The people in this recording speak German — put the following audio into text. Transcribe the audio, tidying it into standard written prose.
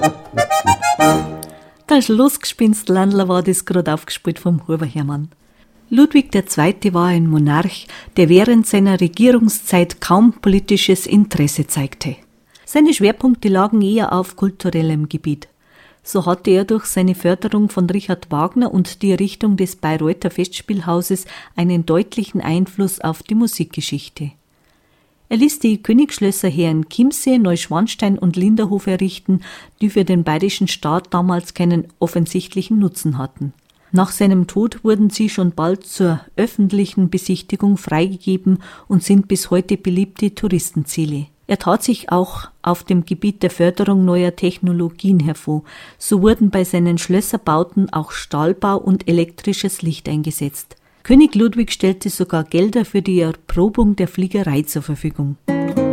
Das Schlussgespinstlandler war das gerade aufgespielt vom Huber Hermann. Ludwig II. War ein Monarch, der während seiner Regierungszeit kaum politisches Interesse zeigte. Seine Schwerpunkte lagen eher auf kulturellem Gebiet. So hatte er durch seine Förderung von Richard Wagner und die Errichtung des Bayreuther Festspielhauses einen deutlichen Einfluss auf die Musikgeschichte. Er ließ die Königsschlösser Herrenchiemsee, Neuschwanstein und Linderhof errichten, die für den bayerischen Staat damals keinen offensichtlichen Nutzen hatten. Nach seinem Tod wurden sie schon bald zur öffentlichen Besichtigung freigegeben und sind bis heute beliebte Touristenziele. Er tat sich auch auf dem Gebiet der Förderung neuer Technologien hervor. So wurden bei seinen Schlösserbauten auch Stahlbau und elektrisches Licht eingesetzt. König Ludwig stellte sogar Gelder für die Erprobung der Fliegerei zur Verfügung.